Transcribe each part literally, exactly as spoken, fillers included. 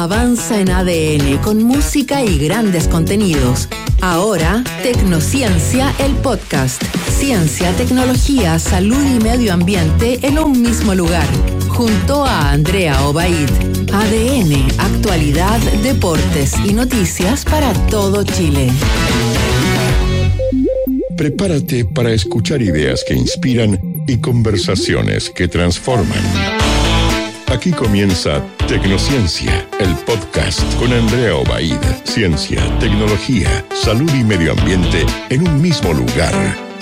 avanza en A D N con música y grandes contenidos. Ahora, Tecnociencia, el podcast. Ciencia, tecnología, salud y medio ambiente en un mismo lugar. Junto a Andrea Obaid. A D N, actualidad, deportes y noticias para todo Chile. Prepárate para escuchar ideas que inspiran y conversaciones que transforman. Aquí comienza Tecnociencia, el podcast con Andrea Obaid. Ciencia, tecnología, salud y medio ambiente en un mismo lugar.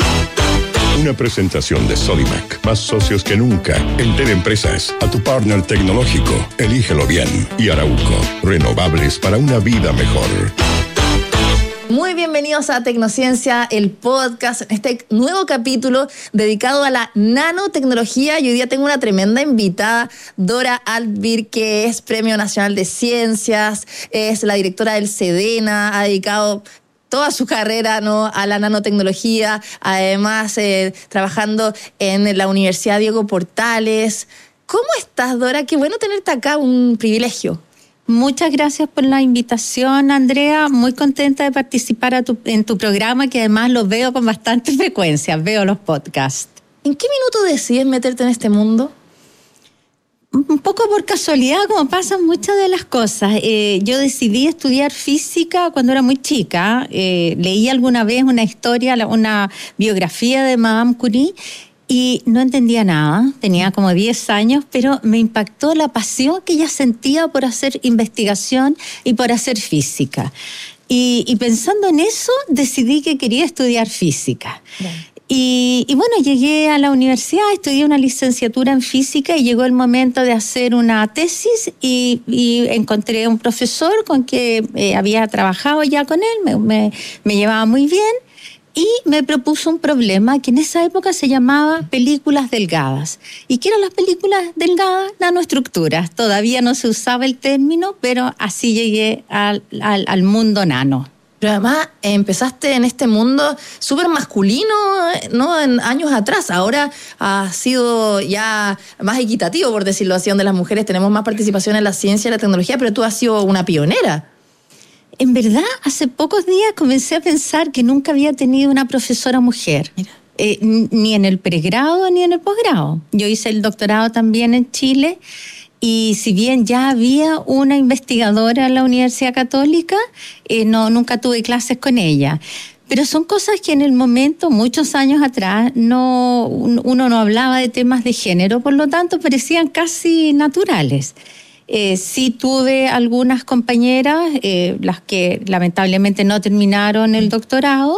Una presentación de Sodimac, más socios que nunca. Entel Empresas, a tu partner tecnológico. Elígelo bien. Y Arauco, renovables para una vida mejor. Muy bienvenidos a Tecnociencia, el podcast, este nuevo capítulo dedicado a la nanotecnología. Y hoy día tengo una tremenda invitada, Dora Altbir, que es Premio Nacional de Ciencias, es la directora del SEDENA, ha dedicado toda su carrera, ¿no?, a la nanotecnología, además eh, trabajando en la Universidad Diego Portales. ¿Cómo estás, Dora? Qué bueno tenerte acá, un privilegio. Muchas gracias por la invitación, Andrea. Muy contenta de participar a tu, en tu programa, que además lo veo con bastante frecuencia, veo los podcasts. ¿En qué minuto decides meterte en este mundo? Un poco por casualidad, como pasan muchas de las cosas. Eh, yo decidí estudiar física cuando era muy chica. Eh, leí alguna vez una historia, una biografía de Madame Curie, y no entendía nada, tenía como diez años, pero me impactó la pasión que ella sentía por hacer investigación y por hacer física. Y, y pensando en eso, decidí que quería estudiar física. Y, y bueno, llegué a la universidad, estudié una licenciatura en física y llegó el momento de hacer una tesis y, y encontré un profesor con que eh, había trabajado ya con él, me, me, me llevaba muy bien. Y me propuso un problema que en esa época se llamaba películas delgadas. ¿Y qué eran las películas delgadas? Nanoestructuras. Todavía no se usaba el término, pero así llegué al, al, al mundo nano. Pero además empezaste en este mundo súper masculino, ¿no?, en años atrás. Ahora ha sido ya más equitativo, por decirlo así, donde las mujeres tenemos más participación en la ciencia y la tecnología, pero tú has sido una pionera. En verdad, hace pocos días comencé a pensar que nunca había tenido una profesora mujer, eh, ni en el pregrado ni en el posgrado. Yo hice el doctorado también en Chile y si bien ya había una investigadora en la Universidad Católica, eh, no, nunca tuve clases con ella. Pero son cosas que en el momento, muchos años atrás, no, uno no hablaba de temas de género, por lo tanto parecían casi naturales. Eh, sí tuve algunas compañeras, eh, las que lamentablemente no terminaron el doctorado,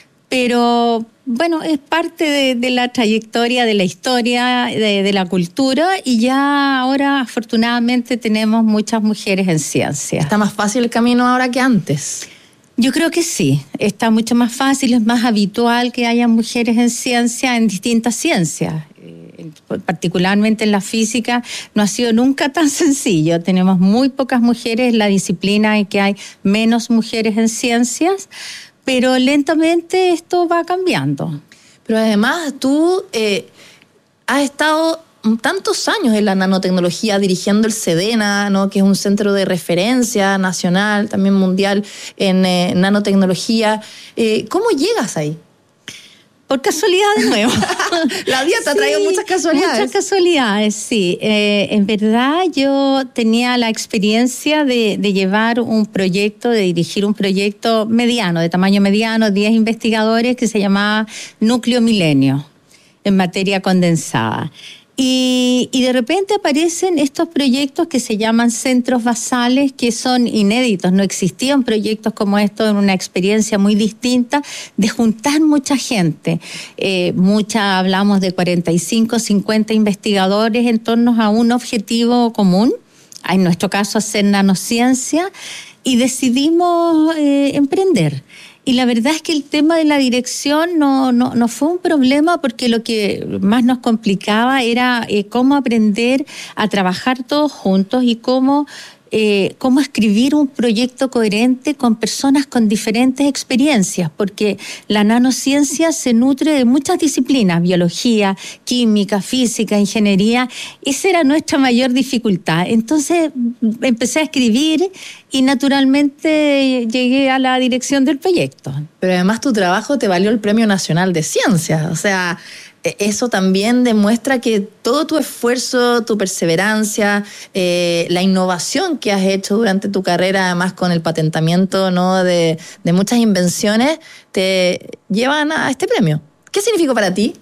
pero bueno, es parte de, de la trayectoria, de la historia, de, de la cultura, y ya ahora afortunadamente tenemos muchas mujeres en ciencia. ¿Está más fácil el camino ahora que antes? Yo creo que sí, está mucho más fácil, es más habitual que haya mujeres en ciencia, en distintas ciencias. Particularmente en la física, no ha sido nunca tan sencillo. Tenemos muy pocas mujeres en la disciplina en que hay menos mujeres en ciencias, pero lentamente esto va cambiando. Pero además tú eh, has estado tantos años en la nanotecnología dirigiendo el SEDENA, ¿no?, que es un centro de referencia nacional, también mundial en eh, nanotecnología. Eh, ¿Cómo llegas ahí? Por casualidad de nuevo. La vida te ha traído sí, muchas casualidades. Muchas casualidades, sí. Eh, en verdad yo tenía la experiencia de, de llevar un proyecto, de dirigir un proyecto mediano, de tamaño mediano, diez investigadores, que se llamaba Núcleo Milenio, en materia condensada. Y, y de repente aparecen estos proyectos que se llaman centros basales, que son inéditos. No existían proyectos como estos, en una experiencia muy distinta de juntar mucha gente. Eh, mucha, hablamos de cuarenta y cinco, cincuenta investigadores en torno a un objetivo común, en nuestro caso hacer nanociencia, y decidimos eh, emprender. Y la verdad es que el tema de la dirección no, no, no fue un problema, porque lo que más nos complicaba era eh, cómo aprender a trabajar todos juntos y cómo eh, cómo escribir un proyecto coherente con personas con diferentes experiencias, porque la nanociencia se nutre de muchas disciplinas, biología, química, física, ingeniería. Esa era nuestra mayor dificultad. Entonces empecé a escribir y naturalmente llegué a la dirección del proyecto. Pero además tu trabajo te valió el Premio Nacional de Ciencias, o sea, eso también demuestra que todo tu esfuerzo, tu perseverancia, eh, la innovación que has hecho durante tu carrera, además con el patentamiento, ¿no?, de, de muchas invenciones, te llevan a este premio. ¿Qué significó para ti?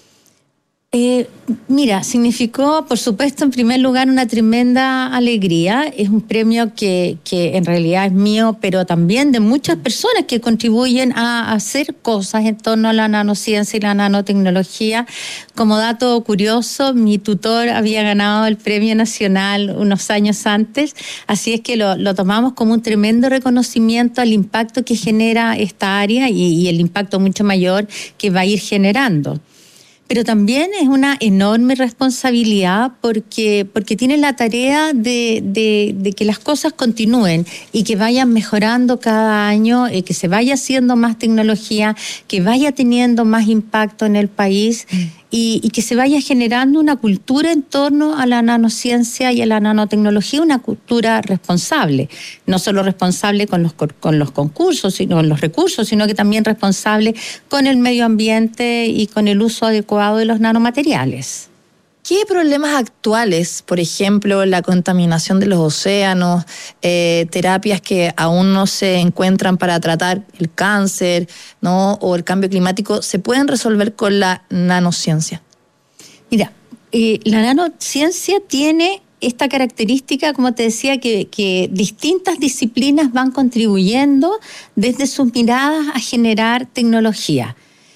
Eh, mira, significó, por supuesto, en primer lugar, una tremenda alegría. Es un premio que, que en realidad es mío, pero también de muchas personas que contribuyen a hacer cosas en torno a la nanociencia y la nanotecnología. Como dato curioso, mi tutor había ganado el premio nacional unos años antes, así es que lo, lo tomamos como un tremendo reconocimiento al impacto que genera esta área y, y el impacto mucho mayor que va a ir generando. Pero también es una enorme responsabilidad porque, porque tiene la tarea de, de, de que las cosas continúen y que vayan mejorando cada año, eh, que se vaya haciendo más tecnología, que vaya teniendo más impacto en el país y, y que se vaya generando una cultura en torno a la nanociencia y a la nanotecnología, una cultura responsable. No solo responsable con los, con los concursos, sino con los recursos, sino que también responsable con el medio ambiente y con el uso adecuado de los nanomateriales. ¿Qué problemas actuales, por ejemplo, la contaminación de los océanos, eh, terapias que aún no se encuentran para tratar el cáncer, ¿no?, o el cambio climático, se pueden resolver con la nanociencia? Mira, eh, la nanociencia tiene esta característica, como te decía, que, que distintas disciplinas van contribuyendo desde sus miradas a generar tecnología.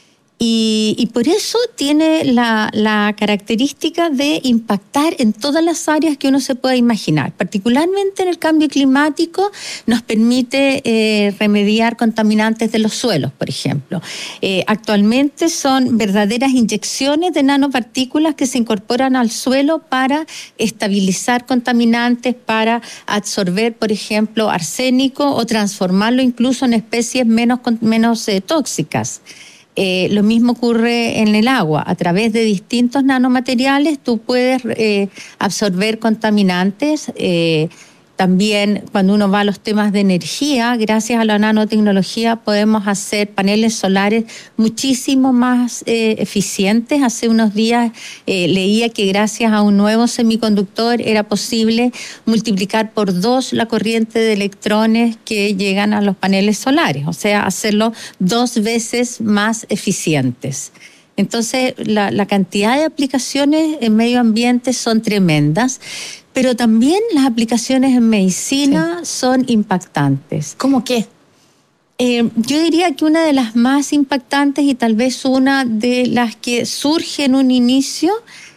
Y, y por eso tiene la, la característica de impactar en todas las áreas que uno se pueda imaginar. Particularmente en el cambio climático nos permite eh, remediar contaminantes de los suelos, por ejemplo. Eh, actualmente son verdaderas inyecciones de nanopartículas que se incorporan al suelo para estabilizar contaminantes, para absorber, por ejemplo, arsénico o transformarlo incluso en especies menos, menos eh, tóxicas. Eh, lo mismo ocurre en el agua. A través de distintos nanomateriales tú puedes eh, absorber contaminantes. Eh, también cuando uno va a los temas de energía, gracias a la nanotecnología podemos hacer paneles solares muchísimo más eh, eficientes. Hace unos días eh, leía que gracias a un nuevo semiconductor era posible multiplicar por dos la corriente de electrones que llegan a los paneles solares, o sea, hacerlo dos veces más eficientes. Entonces, la, la cantidad de aplicaciones en medio ambiente son tremendas, pero también las aplicaciones en medicina sí. son impactantes. ¿Cómo qué? Eh, yo diría que una de las más impactantes y tal vez una de las que surge en un inicio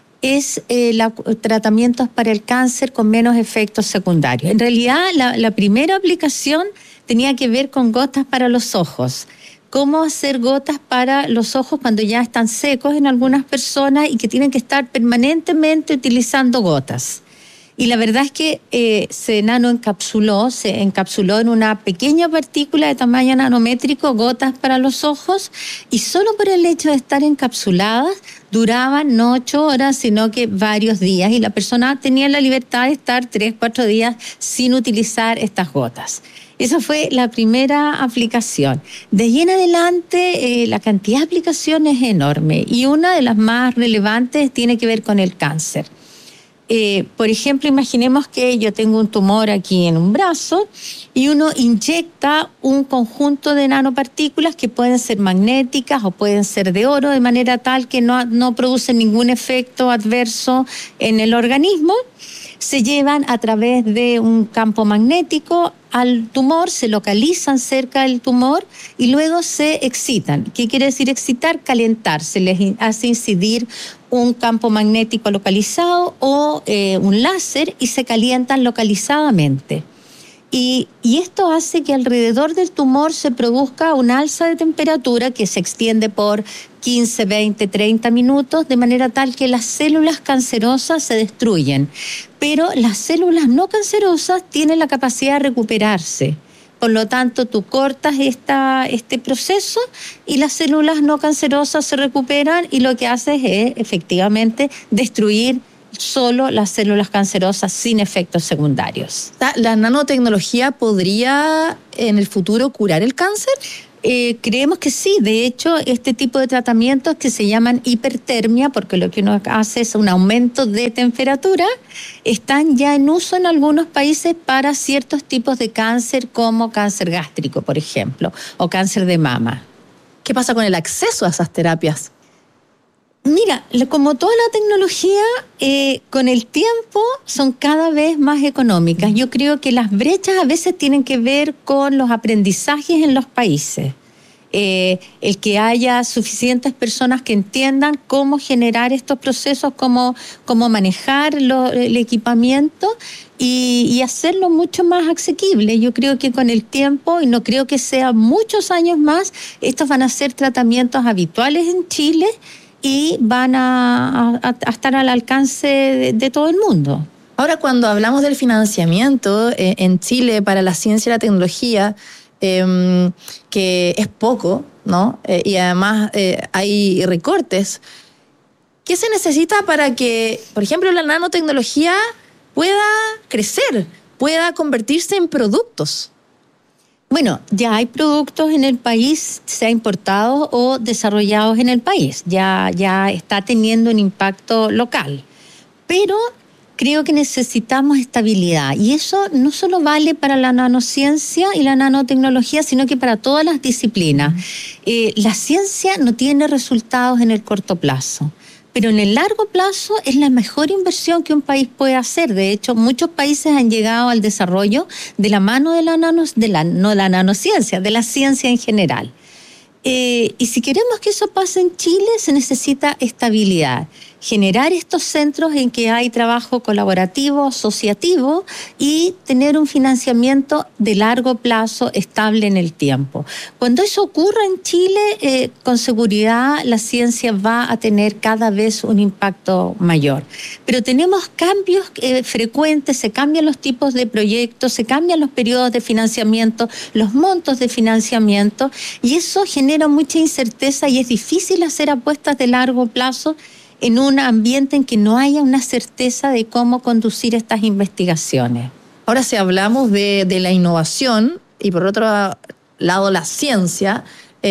es eh, la, tratamientos para el cáncer con menos efectos secundarios. En realidad, la, la primera aplicación tenía que ver con gotas para los ojos. Cómo hacer gotas para los ojos cuando ya están secos en algunas personas y que tienen que estar permanentemente utilizando gotas. Y la verdad es que eh, se nanoencapsuló, se encapsuló en una pequeña partícula de tamaño nanométrico, gotas para los ojos, y solo por el hecho de estar encapsuladas duraban no ocho horas, sino que varios días, y la persona tenía la libertad de estar tres, cuatro días sin utilizar estas gotas. Esa fue la primera aplicación. De ahí en adelante, eh, la cantidad de aplicaciones es enorme, y una de las más relevantes tiene que ver con el cáncer. Eh, por ejemplo, imaginemos que yo tengo un tumor aquí en un brazo y uno inyecta un conjunto de nanopartículas que pueden ser magnéticas o pueden ser de oro, de manera tal que no, no producen ningún efecto adverso en el organismo. Se llevan a través de un campo magnético al tumor, se localizan cerca del tumor y luego se excitan. ¿Qué quiere decir excitar? Calentar. Se les hace incidir un campo magnético localizado o eh, un láser y se calientan localizadamente. Y, y esto hace que alrededor del tumor se produzca una alza de temperatura que se extiende por quince, veinte, treinta minutos, de manera tal que las células cancerosas se destruyen. Pero las células no cancerosas tienen la capacidad de recuperarse. Por lo tanto, tú cortas esta, este proceso y las células no cancerosas se recuperan y lo que haces es efectivamente destruir solo las células cancerosas sin efectos secundarios. ¿La nanotecnología podría en el futuro curar el cáncer? Eh, creemos que sí. De hecho, este tipo de tratamientos que se llaman hipertermia, porque lo que uno hace es un aumento de temperatura, están ya en uso en algunos países para ciertos tipos de cáncer, como cáncer gástrico, por ejemplo, o cáncer de mama. ¿Qué pasa con el acceso a esas terapias? Mira, como toda la tecnología, eh, con el tiempo son cada vez más económicas. Yo creo que las brechas a veces tienen que ver con los aprendizajes en los países. Eh, el que haya suficientes personas que entiendan cómo generar estos procesos, cómo, cómo manejar lo, el equipamiento y, y hacerlo mucho más asequible. Yo creo que con el tiempo, y no creo que sea muchos años más, estos van a ser tratamientos habituales en Chile y van a, a, a estar al alcance de, de todo el mundo. Ahora, cuando hablamos del financiamiento eh, en Chile para la ciencia y la tecnología, eh, que es poco, ¿no? Eh, y además eh, hay recortes. ¿Qué se necesita para que, por ejemplo, la nanotecnología pueda crecer, pueda convertirse en productos? Bueno, ya hay productos en el país, sea importados o desarrollados en el país. Ya, ya está teniendo un impacto local. Pero creo que necesitamos estabilidad. Y eso no solo vale para la nanociencia y la nanotecnología, sino que para todas las disciplinas. Eh, la ciencia no tiene resultados en el corto plazo. Pero en el largo plazo es la mejor inversión que un país puede hacer. De hecho, muchos países han llegado al desarrollo de la mano de la, nano, de la, no la nanociencia, de la ciencia en general. Eh, y si queremos que eso pase en Chile, se necesita estabilidad. Generar estos centros en que hay trabajo colaborativo, asociativo y tener un financiamiento de largo plazo estable en el tiempo. Cuando eso ocurra en Chile, eh, con seguridad la ciencia va a tener cada vez un impacto mayor. Pero tenemos cambios eh, frecuentes, se cambian los tipos de proyectos, se cambian los periodos de financiamiento, los montos de financiamiento, y eso genera mucha incerteza y es difícil hacer apuestas de largo plazo en un ambiente en que no haya una certeza de cómo conducir estas investigaciones. Ahora, si hablamos de, de la innovación y por otro lado la ciencia,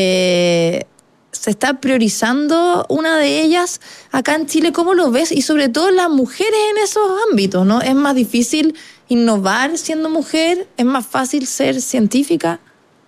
eh, se está priorizando una de ellas acá en Chile. ¿Cómo lo ves? Y sobre todo las mujeres en esos ámbitos, ¿no? ¿Es más difícil innovar siendo mujer? ¿Es más fácil ser científica?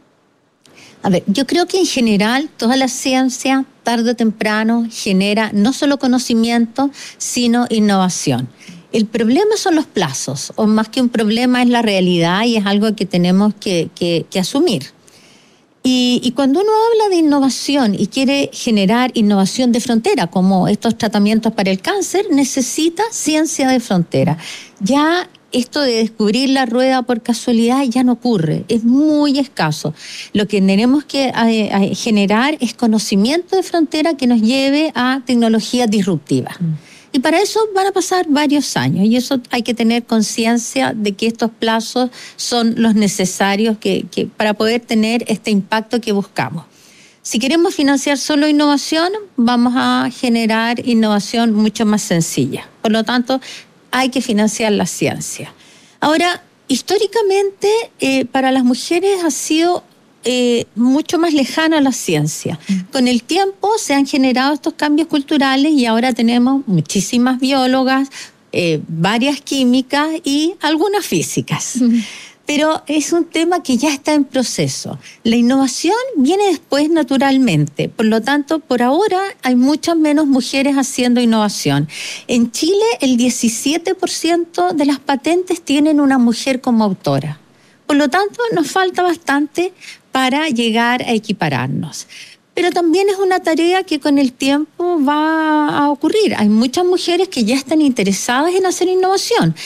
A ver, yo creo que en general toda la ciencia, tarde o temprano, genera no solo conocimiento, sino innovación. El problema son los plazos, o más que un problema es la realidad y es algo que tenemos que, que, que asumir. Y, y cuando uno habla de innovación y quiere generar innovación de frontera, como estos tratamientos para el cáncer, necesita ciencia de frontera. Ya esto de descubrir la rueda por casualidad ya no ocurre, es muy escaso. Lo que tenemos que eh, eh, generar es conocimiento de frontera que nos lleve a tecnología disruptiva. Mm. Y para eso van a pasar varios años, y eso hay que tener conciencia de que estos plazos son los necesarios que, que, para poder tener este impacto que buscamos. Si queremos financiar solo innovación, vamos a generar innovación mucho más sencilla. Por lo tanto, hay que financiar la ciencia. Ahora, históricamente, eh, para las mujeres ha sido eh, mucho más lejana la ciencia. Mm. Con el tiempo se han generado estos cambios culturales y ahora tenemos muchísimas biólogas, eh, varias químicas y algunas físicas. Mm. Pero es un tema que ya está en proceso. La innovación viene después naturalmente. Por lo tanto, por ahora hay muchas menos mujeres haciendo innovación. En Chile, el diecisiete por ciento de las patentes tienen una mujer como autora. Por lo tanto, nos falta bastante para llegar a equipararnos. Pero también es una tarea que con el tiempo va a ocurrir. Hay muchas mujeres que ya están interesadas en hacer innovación.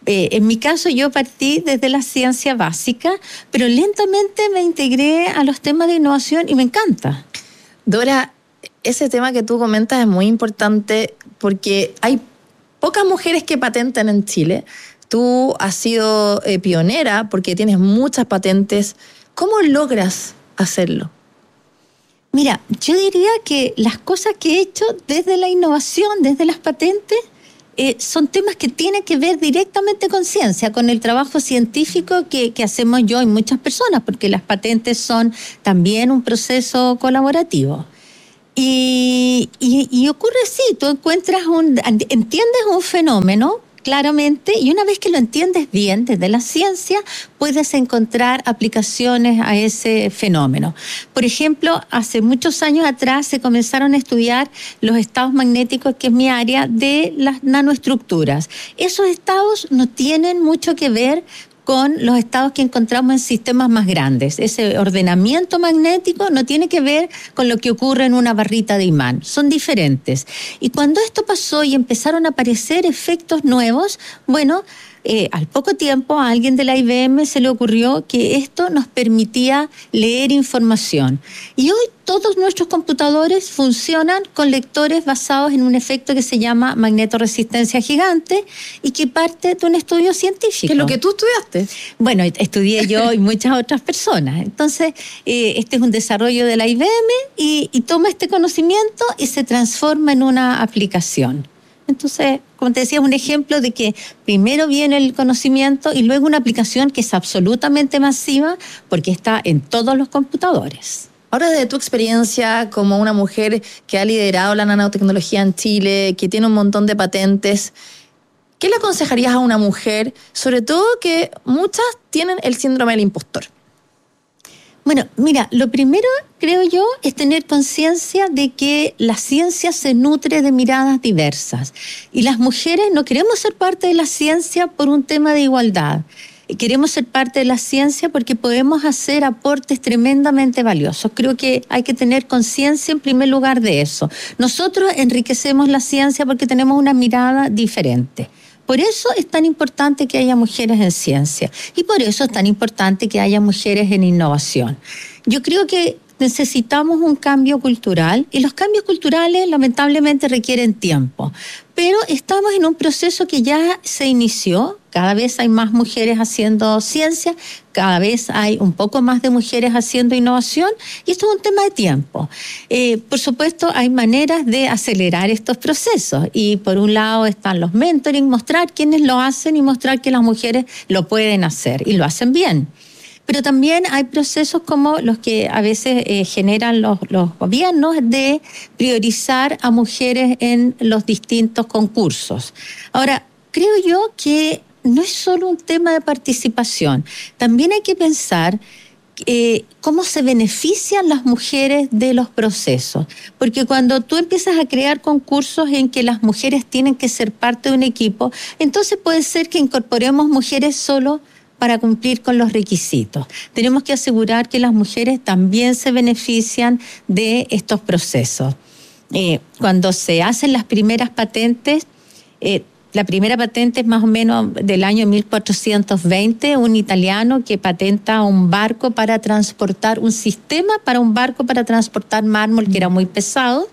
Eh, en mi caso yo partí desde la ciencia básica, pero lentamente me integré a los temas de innovación y me encanta. Dora, ese tema que tú comentas es muy importante porque hay pocas mujeres que patentan en Chile. Tú has sido eh, pionera porque tienes muchas patentes. ¿Cómo logras hacerlo? Mira, yo diría que las cosas que he hecho desde la innovación, desde las patentes, eh, son temas que tienen que ver directamente con ciencia, con el trabajo científico que, que hacemos yo y muchas personas, porque las patentes son también un proceso colaborativo. Y, y, y ocurre así, tú encuentras un, entiendes un fenómeno claramente, y una vez que lo entiendes bien desde la ciencia, puedes encontrar aplicaciones a ese fenómeno. Por ejemplo, hace muchos años atrás se comenzaron a estudiar los estados magnéticos, que es mi área, de las nanoestructuras. Esos estados no tienen mucho que ver con los estados que encontramos en sistemas más grandes. Ese ordenamiento magnético no tiene que ver con lo que ocurre en una barrita de imán. Son diferentes. Y cuando esto pasó y empezaron a aparecer efectos nuevos, bueno, eh, al poco tiempo a alguien de la I B M se le ocurrió que esto nos permitía leer información. Y hoy todos nuestros computadores funcionan con lectores basados en un efecto que se llama magnetoresistencia gigante y que parte de un estudio científico. ¿Qué es lo que tú estudiaste? Bueno, estudié yo y muchas otras personas. Entonces, eh, este es un desarrollo de la I B M y, y toma este conocimiento y se transforma en una aplicación. Entonces, como te decía, es un ejemplo de que primero viene el conocimiento y luego una aplicación que es absolutamente masiva porque está en todos los computadores. Ahora, desde tu experiencia como una mujer que ha liderado la nanotecnología en Chile, que tiene un montón de patentes, ¿qué le aconsejarías a una mujer, sobre todo que muchas tienen el síndrome del impostor? Bueno, mira, lo primero, creo yo, es tener conciencia de que la ciencia se nutre de miradas diversas. Y las mujeres no queremos ser parte de la ciencia por un tema de igualdad. Queremos ser parte de la ciencia porque podemos hacer aportes tremendamente valiosos. Creo que hay que tener conciencia en primer lugar de eso. Nosotros enriquecemos la ciencia porque tenemos una mirada diferente. Por eso es tan importante que haya mujeres en ciencia y por eso es tan importante que haya mujeres en innovación. Yo creo que necesitamos un cambio cultural y los cambios culturales lamentablemente requieren tiempo, pero estamos en un proceso que ya se inició. Cada vez hay más mujeres haciendo ciencia, cada vez hay un poco más de mujeres haciendo innovación y esto es un tema de tiempo. Eh, por supuesto, hay maneras de acelerar estos procesos y por un lado están los mentoring, mostrar quiénes lo hacen y mostrar que las mujeres lo pueden hacer y lo hacen bien. Pero también hay procesos como los que a veces eh, generan los, los gobiernos de priorizar a mujeres en los distintos concursos. Ahora, creo yo que no es solo un tema de participación, también hay que pensar eh, cómo se benefician las mujeres de los procesos. Porque cuando tú empiezas a crear concursos en que las mujeres tienen que ser parte de un equipo, entonces puede ser que incorporemos mujeres solo para cumplir con los requisitos. Tenemos que asegurar que las mujeres también se benefician de estos procesos. Eh, cuando se hacen las primeras patentes, eh, la primera patente es más o menos del año mil cuatrocientos veinte, un italiano que patenta un barco para transportar, un sistema para un barco para transportar mármol que era muy pesado.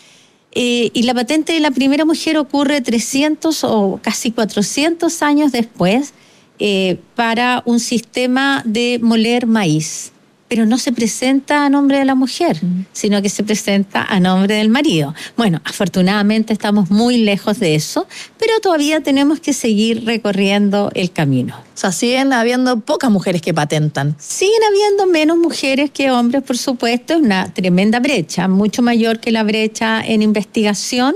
Eh, y la patente de la primera mujer ocurre trescientos o casi cuatrocientos años después, Eh, para un sistema de moler maíz, pero no se presenta a nombre de la mujer, mm. sino que se presenta a nombre del marido. Bueno, afortunadamente estamos muy lejos de eso, pero todavía tenemos que seguir recorriendo el camino. O sea, siguen habiendo pocas mujeres que patentan. Siguen habiendo menos mujeres que hombres, por supuesto, es una tremenda brecha, mucho mayor que la brecha en investigación.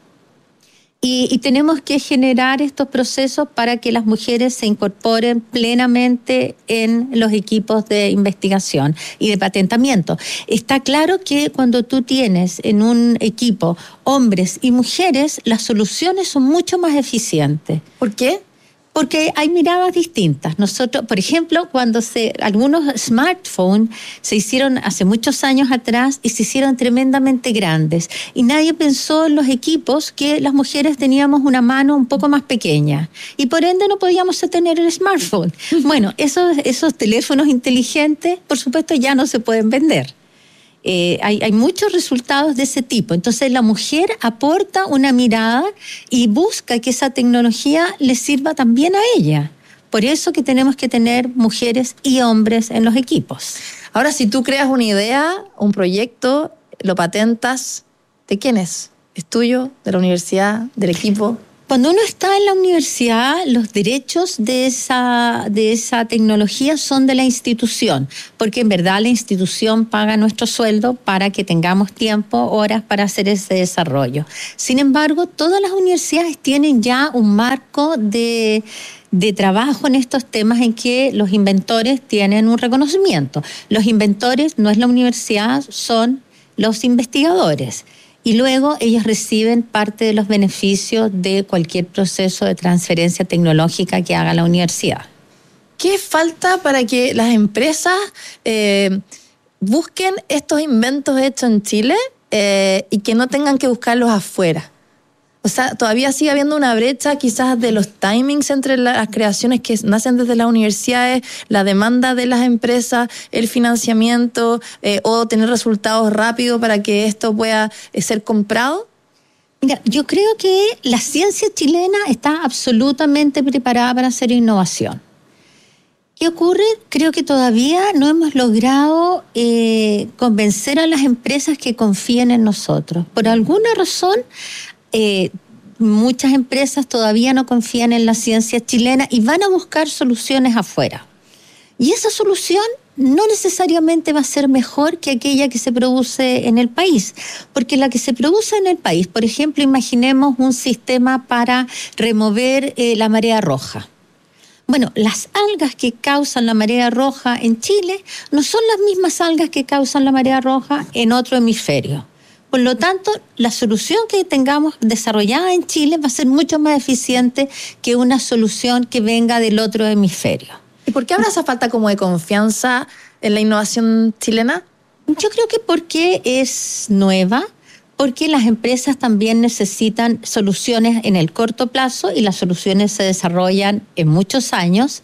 Y, y tenemos que generar estos procesos para que las mujeres se incorporen plenamente en los equipos de investigación y de patentamiento. Está claro que cuando tú tienes en un equipo hombres y mujeres, las soluciones son mucho más eficientes. ¿Por qué? Porque hay miradas distintas. Nosotros, por ejemplo, cuando se algunos smartphones se hicieron hace muchos años atrás y se hicieron tremendamente grandes. Y nadie pensó en los equipos que las mujeres teníamos una mano un poco más pequeña. Y por ende no podíamos tener el smartphone. Bueno, esos, esos teléfonos inteligentes, por supuesto, ya no se pueden vender. Eh, hay, hay muchos resultados de ese tipo. Entonces la mujer aporta una mirada y busca que esa tecnología le sirva también a ella. Por eso que tenemos que tener mujeres y hombres en los equipos. Ahora, si tú creas una idea, un proyecto, lo patentas, ¿de quién es? ¿Es tuyo? ¿De la universidad? ¿Del equipo? Cuando uno está en la universidad, los derechos de esa, de esa tecnología son de la institución, porque en verdad la institución paga nuestro sueldo para que tengamos tiempo, horas para hacer ese desarrollo. Sin embargo, todas las universidades tienen ya un marco de, de trabajo en estos temas en que los inventores tienen un reconocimiento. Los inventores no es la universidad, son los investigadores. Y luego ellos reciben parte de los beneficios de cualquier proceso de transferencia tecnológica que haga la universidad. ¿Qué falta para que las empresas eh, busquen estos inventos hechos en Chile eh, y que no tengan que buscarlos afuera? O sea, todavía sigue habiendo una brecha quizás de los timings entre las creaciones que nacen desde las universidades, la demanda de las empresas, el financiamiento eh, o tener resultados rápidos para que esto pueda eh, ser comprado. Mira, yo creo que la ciencia chilena está absolutamente preparada para hacer innovación. ¿Qué ocurre? Creo que todavía no hemos logrado eh, convencer a las empresas que confíen en nosotros. Por alguna razón, Eh, muchas empresas todavía no confían en la ciencia chilena y van a buscar soluciones afuera. Y esa solución no necesariamente va a ser mejor que aquella que se produce en el país, porque la que se produce en el país, por ejemplo, imaginemos un sistema para remover eh, la marea roja. Bueno, las algas que causan la marea roja en Chile no son las mismas algas que causan la marea roja en otro hemisferio. Por lo tanto, la solución que tengamos desarrollada en Chile va a ser mucho más eficiente que una solución que venga del otro hemisferio. ¿Y por qué habrá esa falta como de confianza en la innovación chilena? Yo creo que porque es nueva, porque las empresas también necesitan soluciones en el corto plazo y las soluciones se desarrollan en muchos años.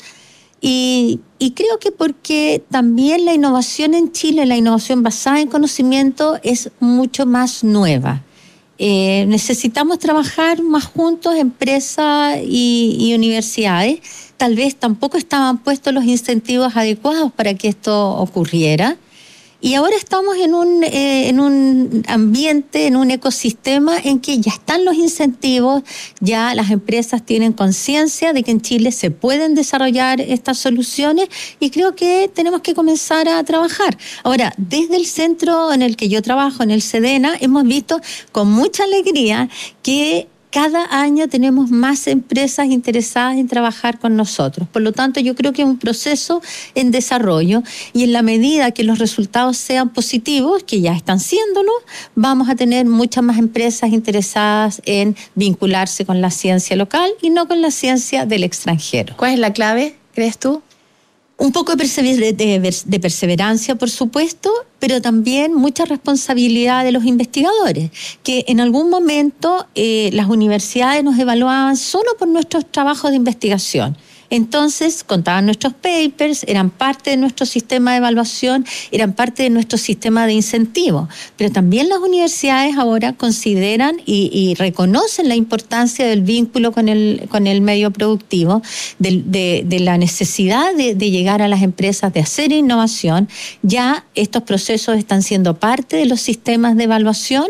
Y, y creo que porque también la innovación en Chile, la innovación basada en conocimiento, es mucho más nueva. Eh, necesitamos trabajar más juntos, empresas y, y universidades. Tal vez tampoco estaban puestos los incentivos adecuados para que esto ocurriera. Y ahora estamos en un, eh, en un ambiente, en un ecosistema en que ya están los incentivos, ya las empresas tienen conciencia de que en Chile se pueden desarrollar estas soluciones y creo que tenemos que comenzar a trabajar. Ahora, desde el centro en el que yo trabajo, en el SEDENA, hemos visto con mucha alegría que cada año tenemos más empresas interesadas en trabajar con nosotros. Por lo tanto, yo creo que es un proceso en desarrollo y en la medida que los resultados sean positivos, que ya están siéndolo, vamos a tener muchas más empresas interesadas en vincularse con la ciencia local y no con la ciencia del extranjero. ¿Cuál es la clave, crees tú? Un poco de, persever- de, de perseverancia, por supuesto, pero también mucha responsabilidad de los investigadores, que en algún momento eh, las universidades nos evaluaban solo por nuestros trabajos de investigación. Entonces, contaban nuestros papers, eran parte de nuestro sistema de evaluación, eran parte de nuestro sistema de incentivo. Pero también las universidades ahora consideran y, y reconocen la importancia del vínculo con el, con el medio productivo, de, de, de la necesidad de, de llegar a las empresas, de hacer innovación. Ya estos procesos están siendo parte de los sistemas de evaluación.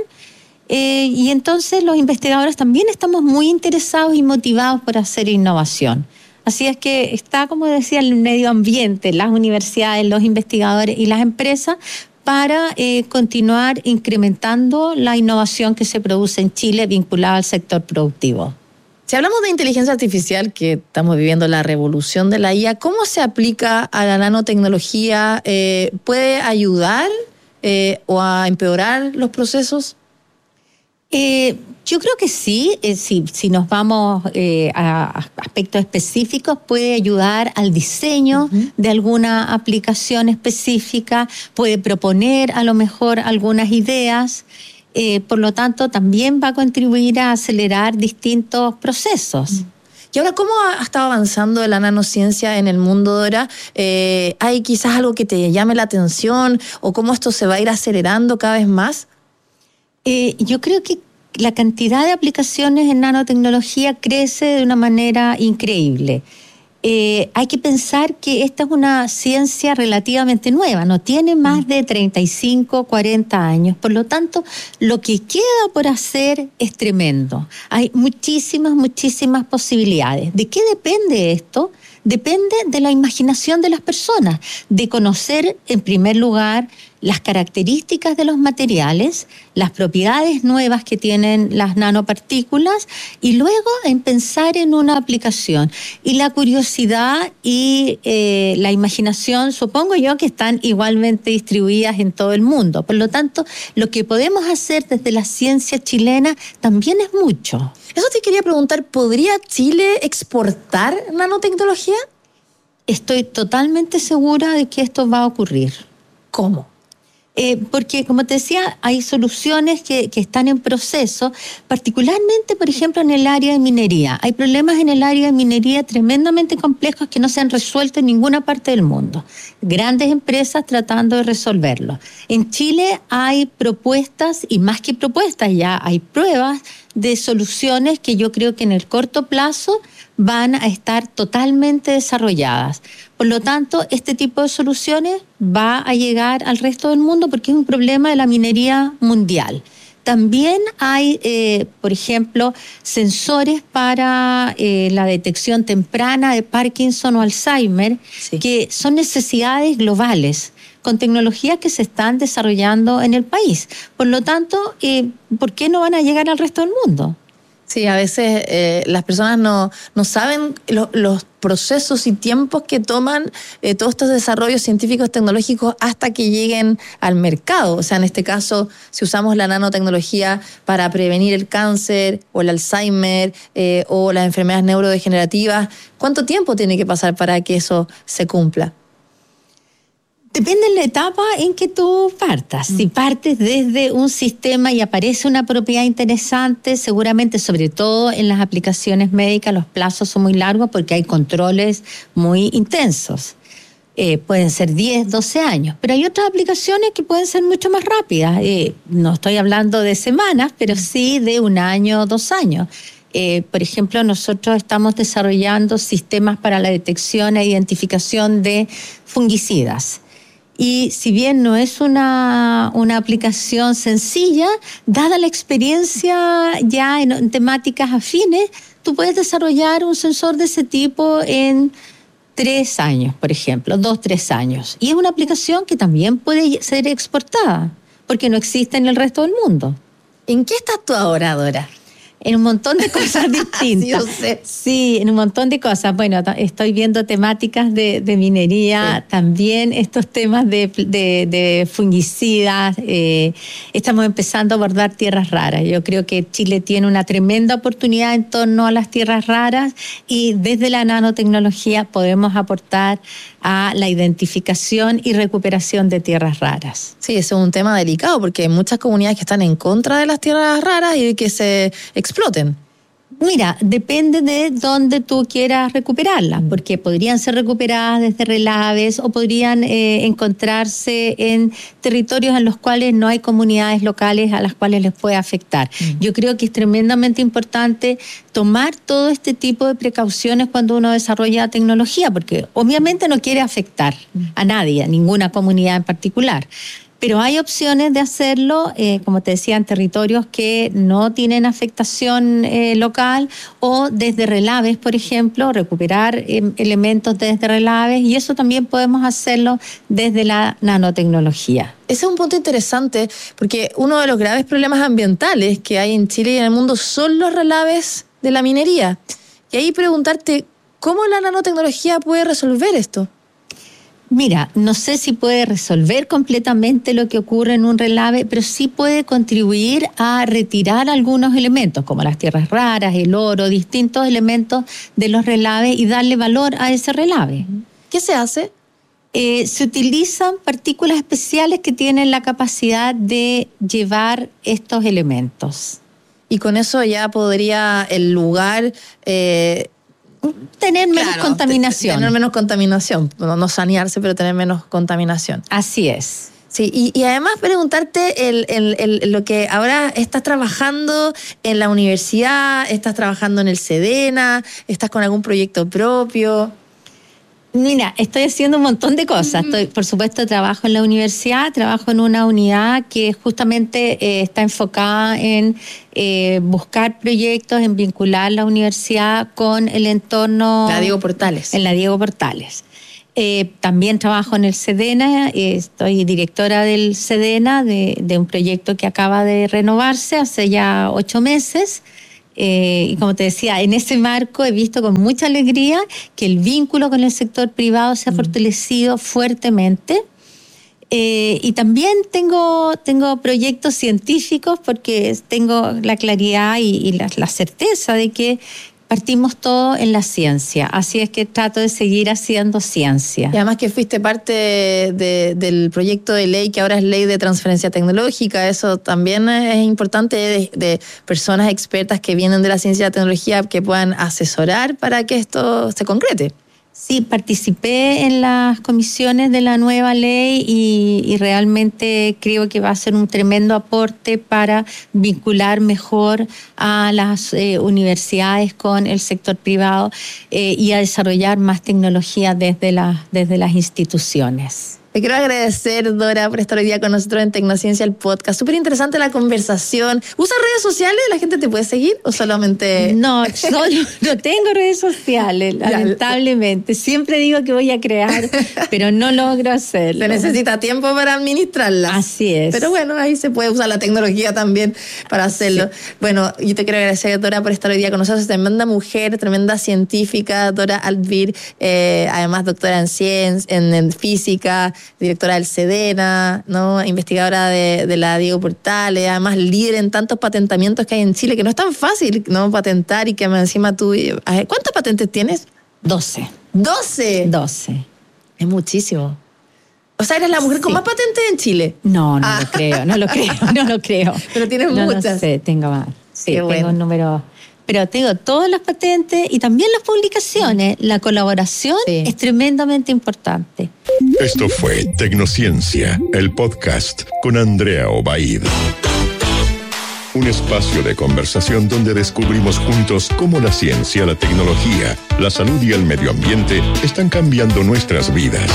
Eh, y entonces los investigadores también estamos muy interesados y motivados por hacer innovación. Así es que está, como decía, el medio ambiente, las universidades, los investigadores y las empresas para eh, continuar incrementando la innovación que se produce en Chile vinculada al sector productivo. Si hablamos de inteligencia artificial, que estamos viviendo la revolución de la I A, ¿cómo se aplica a la nanotecnología? Eh, ¿Puede ayudar eh, o a empeorar los procesos? Eh, yo creo que sí, eh, si, si nos vamos eh, a, a aspectos específicos, puede ayudar al diseño uh-huh. de alguna aplicación específica, puede proponer a lo mejor algunas ideas, eh, por lo tanto también va a contribuir a acelerar distintos procesos. Uh-huh. Y ahora, ¿cómo ha estado avanzando la nanociencia en el mundo, Dora? Eh, ¿Hay quizás algo que te llame la atención o cómo esto se va a ir acelerando cada vez más? Eh, yo creo que la cantidad de aplicaciones en nanotecnología crece de una manera increíble. Eh, hay que pensar que esta es una ciencia relativamente nueva, no tiene más de treinta y cinco, cuarenta años, por lo tanto, lo que queda por hacer es tremendo. Hay muchísimas, muchísimas posibilidades. ¿De qué depende esto? Depende de la imaginación de las personas, de conocer en primer lugar las características de los materiales, las propiedades nuevas que tienen las nanopartículas y luego en pensar en una aplicación. Y la curiosidad y eh, la imaginación, supongo yo que están igualmente distribuidas en todo el mundo. Por lo tanto, lo que podemos hacer desde la ciencia chilena también es mucho. Eso te quería preguntar, ¿podría Chile exportar nanotecnología? Estoy totalmente segura de que esto va a ocurrir. ¿Cómo? Eh, porque, como te decía, hay soluciones que, que están en proceso, particularmente, por ejemplo, en el área de minería. Hay problemas en el área de minería tremendamente complejos que no se han resuelto en ninguna parte del mundo. Grandes empresas tratando de resolverlos. En Chile hay propuestas, y más que propuestas, ya hay pruebas de soluciones que yo creo que en el corto plazo van a estar totalmente desarrolladas. Por lo tanto, este tipo de soluciones va a llegar al resto del mundo porque es un problema de la minería mundial. También hay, eh, por ejemplo, sensores para eh, la detección temprana de Parkinson o Alzheimer, sí. que son necesidades globales, con tecnologías que se están desarrollando en el país. Por lo tanto, eh, ¿por qué no van a llegar al resto del mundo? Sí, a veces eh, las personas no, no saben lo, los procesos y tiempos que toman eh, todos estos desarrollos científicos tecnológicos hasta que lleguen al mercado. O sea, en este caso, si usamos la nanotecnología para prevenir el cáncer o el Alzheimer eh, o las enfermedades neurodegenerativas, ¿cuánto tiempo tiene que pasar para que eso se cumpla? Depende de la etapa en que tú partas. Si partes desde un sistema y aparece una propiedad interesante, seguramente, sobre todo en las aplicaciones médicas, los plazos son muy largos porque hay controles muy intensos. Eh, pueden ser diez, doce años, pero hay otras aplicaciones que pueden ser mucho más rápidas. Eh, no estoy hablando de semanas, pero sí de un año o dos años. Eh, por ejemplo, nosotros estamos desarrollando sistemas para la detección e identificación de fungicidas. Y si bien no es una, una aplicación sencilla, dada la experiencia ya en, en temáticas afines, tú puedes desarrollar un sensor de ese tipo en tres años, por ejemplo, dos, tres años. Y es una aplicación que también puede ser exportada, porque no existe en el resto del mundo. ¿En qué estás tú ahora, Dora? En un montón de cosas distintas. Sí, yo sé. Sí, en un montón de cosas. Bueno, estoy viendo temáticas de, de minería, sí. También estos temas de, de, de fungicidas. Eh, estamos empezando a abordar tierras raras. Yo creo que Chile tiene una tremenda oportunidad en torno a las tierras raras y desde la nanotecnología podemos aportar a la identificación y recuperación de tierras raras. Sí, ese es un tema delicado porque hay muchas comunidades que están en contra de las tierras raras y de que se exploten. Mira, depende de dónde tú quieras recuperarlas, porque podrían ser recuperadas desde relaves o podrían eh, encontrarse en territorios en los cuales no hay comunidades locales a las cuales les puede afectar. Mm. Yo creo que es tremendamente importante tomar todo este tipo de precauciones cuando uno desarrolla tecnología, porque obviamente no quiere afectar a nadie, a ninguna comunidad en particular. Pero hay opciones de hacerlo, eh, como te decía, en territorios que no tienen afectación eh, local o desde relaves, por ejemplo, recuperar eh, elementos desde relaves, y eso también podemos hacerlo desde la nanotecnología. Ese es un punto interesante porque uno de los graves problemas ambientales que hay en Chile y en el mundo son los relaves de la minería. Y ahí preguntarte, ¿cómo la nanotecnología puede resolver esto? Mira, no sé si puede resolver completamente lo que ocurre en un relave, pero sí puede contribuir a retirar algunos elementos, como las tierras raras, el oro, distintos elementos de los relaves y darle valor a ese relave. ¿Qué se hace? Eh, se utilizan partículas especiales que tienen la capacidad de llevar estos elementos. Y con eso ya podría el lugar... Eh, tener menos claro, contaminación. Tener menos contaminación, no, no sanearse, pero tener menos contaminación. Así es. Sí, y, y además preguntarte el, el, el, lo que ahora estás trabajando en la universidad, estás trabajando en el SEDENA, estás con algún proyecto propio. Mira, estoy haciendo un montón de cosas. Estoy, por supuesto, trabajo en la universidad, trabajo en una unidad que justamente eh, está enfocada en eh, buscar proyectos, en vincular la universidad con el entorno... La Diego Portales. En la Diego Portales. Eh, también trabajo en el SEDENA, eh, estoy directora del SEDENA, de, de un proyecto que acaba de renovarse hace ya ocho meses. Eh, y como te decía, en ese marco he visto con mucha alegría que el vínculo con el sector privado se ha fortalecido fuertemente. Eh, y también tengo, tengo proyectos científicos porque tengo la claridad y, y la, la certeza de que partimos todo en la ciencia, así es que trato de seguir haciendo ciencia. Y además que fuiste parte de, del proyecto de ley que ahora es ley de transferencia tecnológica, eso también es importante de, de personas expertas que vienen de la ciencia y la tecnología que puedan asesorar para que esto se concrete. Sí, participé en las comisiones de la nueva ley y, y realmente creo que va a ser un tremendo aporte para vincular mejor a las eh, universidades con el sector privado eh, y a desarrollar más tecnología desde, la, desde las instituciones. Te quiero agradecer, Dora, por estar hoy día con nosotros en Tecnociencia, el podcast. Súper interesante la conversación. ¿Usas redes sociales? ¿La gente te puede seguir o solamente...? No, solo no tengo redes sociales, lamentablemente. Siempre digo que voy a crear, pero no logro hacerlo. Se necesita tiempo para administrarlas. Así es. Pero bueno, ahí se puede usar la tecnología también para hacerlo. Sí. Bueno, yo te quiero agradecer, Dora, por estar hoy día con nosotros. Tremenda mujer, tremenda científica, Dora Altbir, eh, además doctora en ciencia, en, en física, directora del SEDENA, ¿no? Investigadora de, de la Diego Portales, además líder en tantos patentamientos que hay en Chile, que no es tan fácil, ¿no? Patentar y que encima tú... ¿Cuántas patentes tienes? Doce. ¿Doce? Doce. Es muchísimo. O sea, ¿eres la mujer sí. con más patentes en Chile? No, no ah. lo creo, no lo creo, no lo creo. Pero tienes no, muchas. No sé, tengo más. Sí, Qué tengo bueno. un número... Pero tengo todas las patentes y también las publicaciones. La colaboración sí. es tremendamente importante. Esto fue Tecnociencia, el podcast con Andrea Obaid. Un espacio de conversación donde descubrimos juntos cómo la ciencia, la tecnología, la salud y el medio ambiente están cambiando nuestras vidas.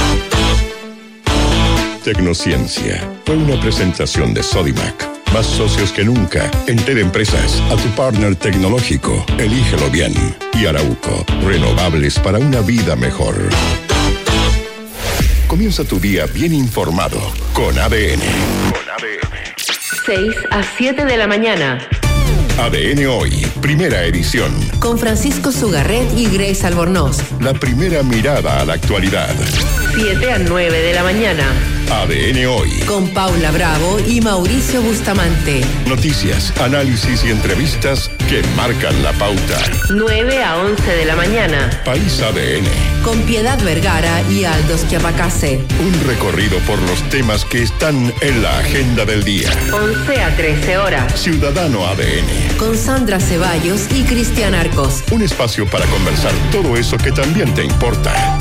Tecnociencia fue una presentación de Sodimac. Más socios que nunca en Teleempresas, a tu partner tecnológico. Elígelo bien. Y Arauco, renovables para una vida mejor. Comienza tu día bien informado con A D N. Con A D N. seis a siete de la mañana. A D N Hoy, primera edición. Con Francisco Sugarret y Grace Albornoz. La primera mirada a la actualidad. siete a nueve de la mañana. A D N Hoy. Con Paula Bravo y Mauricio Bustamante. Noticias, análisis y entrevistas que marcan la pauta. nueve a once de la mañana. País A D N. Con Piedad Vergara y Aldo Schiapacase. Un recorrido por los temas que están en la agenda del día. once a trece horas. Ciudadano A D N. Con Sandra Ceballos y Cristian Arcos. Un espacio para conversar todo eso que también te importa.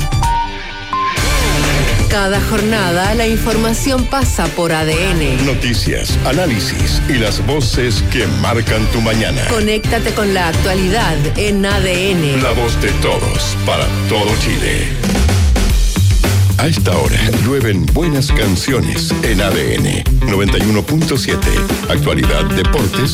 Cada jornada la información pasa por A D N. Noticias, análisis y las voces que marcan tu mañana. Conéctate con la actualidad en A D N. La voz de todos, para todo Chile. A esta hora llueven buenas canciones en A D N noventa y uno punto siete. Actualidad, deportes